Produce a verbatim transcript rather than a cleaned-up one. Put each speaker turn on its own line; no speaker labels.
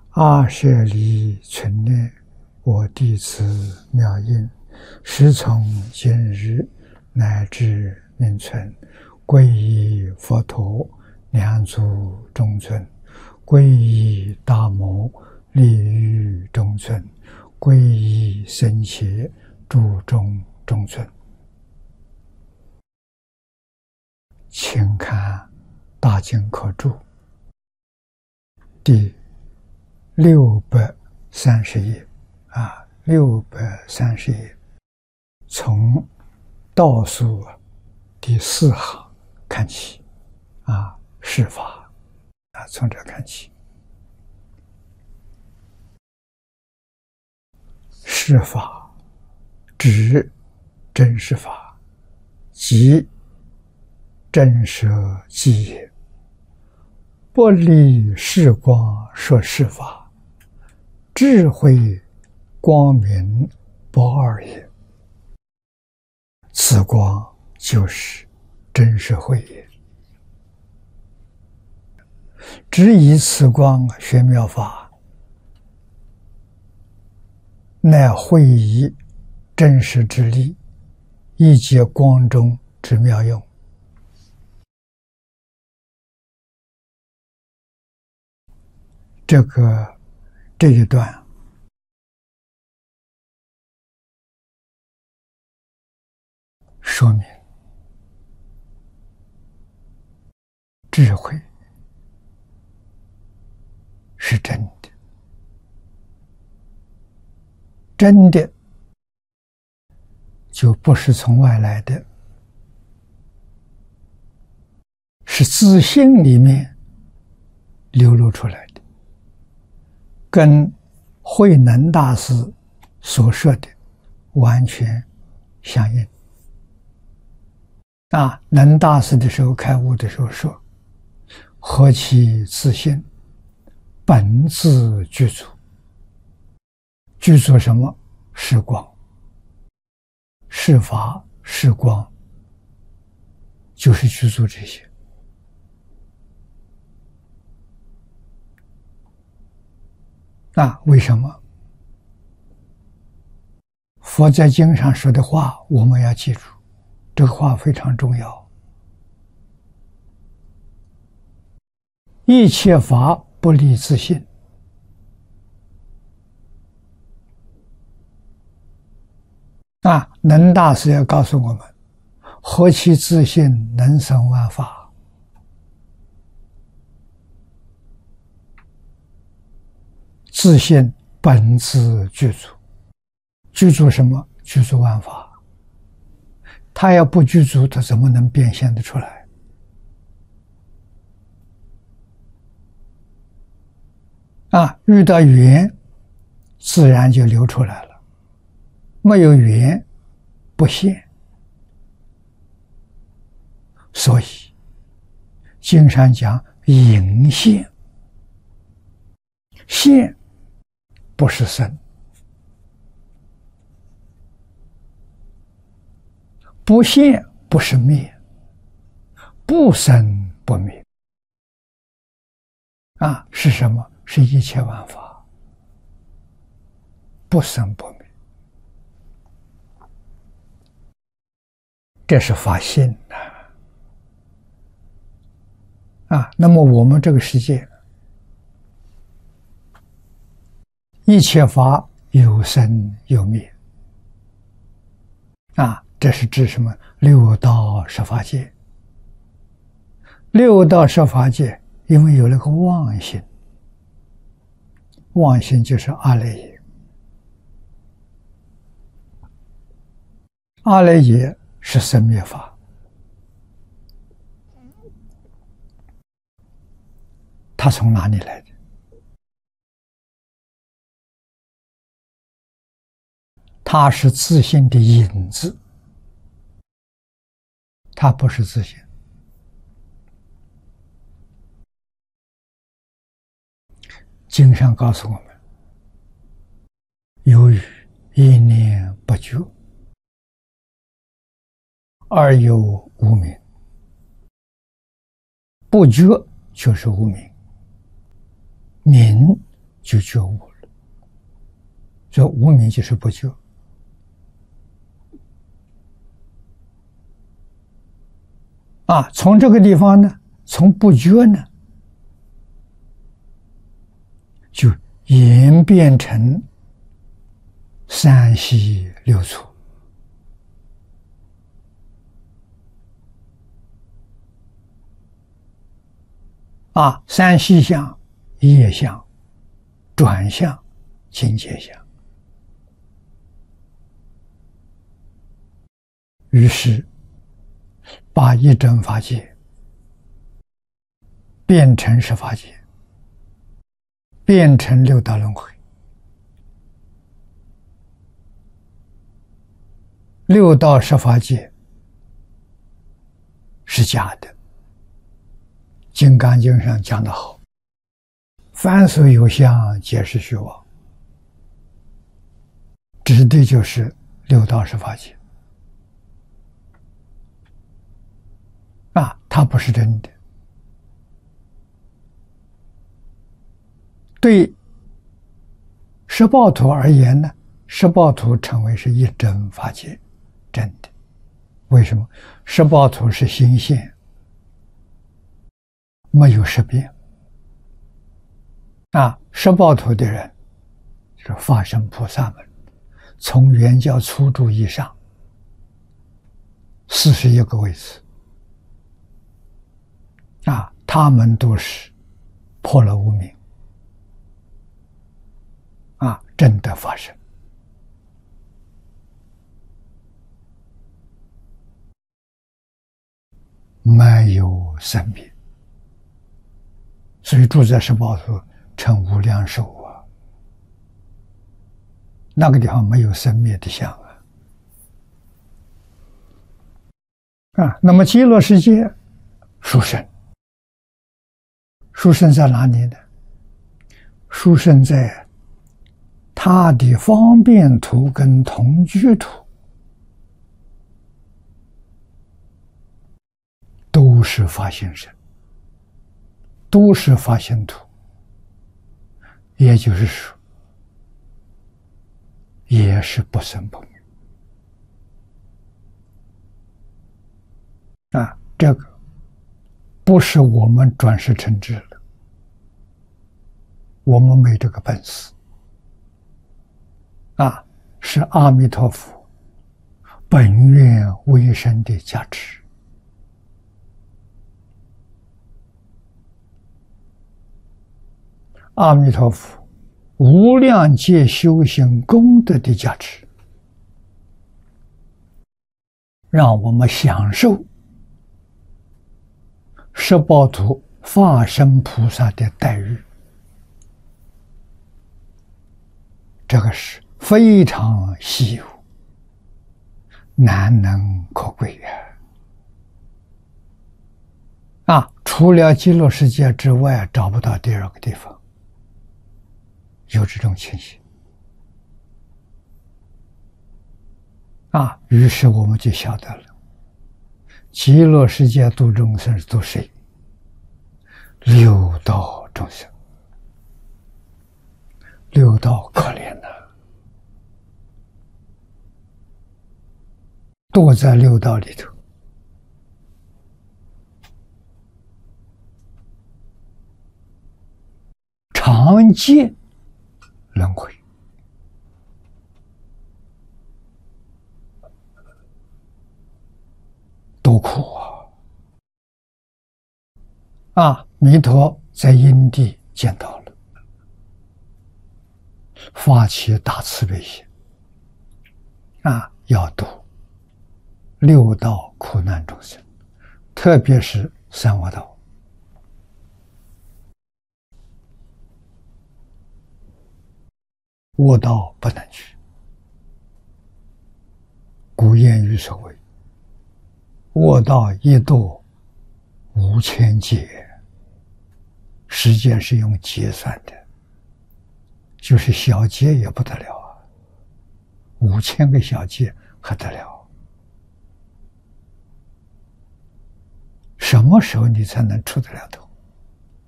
阿舍离存念，我弟子妙音，时从今日乃至命存，皈依佛陀，两足中尊；皈依大摩，利欲中尊；皈依僧伽，注中中尊。请看大经科注第六百三十页啊，六百三十页，从倒数第四行看起啊，释法啊，从这看起。释法指真实法，即真实寂也，不离世光说释法，智慧光明不二也。此光就是真实慧也。只以此光学妙法，乃慧以真实之力，以解光中之妙用。这个这一段说明智慧是真的，真的就不是从外来的，是自性里面流露出来的，跟慧能大师所说的完全相应。啊，能大师的时候开悟的时候说：“何其自性，本自具足。”具足什么？是光，是法，是光，就是具足这些。那为什么？佛在经上说的话，我们要记住，这个话非常重要。一切法不离自性。啊，能大师要告诉我们：何其自性，能生万法。自性本自具足，具足什么？具足万法。他要不具足，他怎么能变现得出来？啊，遇到缘，自然就流出来了。没有缘，不现。所以经上讲隐现，现不是生，不现不是灭，不生不灭。啊，是什么？是一切万法，不生不灭。这是法性啊！啊，那么我们这个世界，一切法有生有灭啊，这是指什么？六道十法界。六道十法界，因为有了个妄心，妄心就是阿赖耶，阿赖耶是生灭法，它从哪里来的？它是自性的影子，它不是自性。经上告诉我们：由于一念不觉，而有无明。不觉就是无明，明就觉悟了。这无明就是不觉。啊，从这个地方呢，从不觉呢，就演变成三息六处。啊，三息相、业相、转相、境界相。于是把一真法界变成十法界，变成六道轮回。六道十法界是假的，《金刚经》上讲得好，凡所有相，皆是虚妄，指的就是六道十法界。啊，它不是真的。对十报图而言呢，十报图称为是一真法界，真的。为什么？十报图是心现，没有识别。啊，十报图的人是法身菩萨们，从圆教初住以上，四十一个位次。啊，他们都是破了无明，啊，真的发生。没有生灭，所以住在十报图称无量寿啊。那个地方没有生灭的相啊。啊，那么极乐世界殊胜。殊胜在哪里呢？殊胜在他的方便图跟同居图都是发现身，都是发现图，也就是说，也是不生不灭。啊，这个不是我们转世成智了。我们没这个本事，啊，是阿弥陀佛本愿威神的加持。阿弥陀佛无量劫修行功德的加持，让我们享受十报图化身菩萨的待遇。这个是非常稀有，难能可贵呀！啊，除了极乐世界之外，找不到第二个地方有这种情形。啊，于是我们就晓得了，极乐世界度众生是度谁？六道众生。六道可怜呐、啊，躲在六道里头，常见轮回，多苦啊！啊，弥陀在因地见到了。发起大慈悲心，啊，要度六道苦难众生，特别是三恶道。恶道不能去。古谚语所谓：“恶道一堕无千劫。”时间是用劫算的。就是小劫也不得了啊，五千个小劫还得了？什么时候你才能出得了头？